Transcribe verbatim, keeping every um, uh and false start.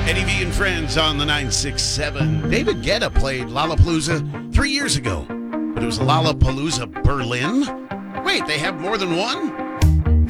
Eddie V and Friends on the nine six seven. David Guetta played Lollapalooza three years ago, but it was Lollapalooza Berlin. Wait, they have more than one?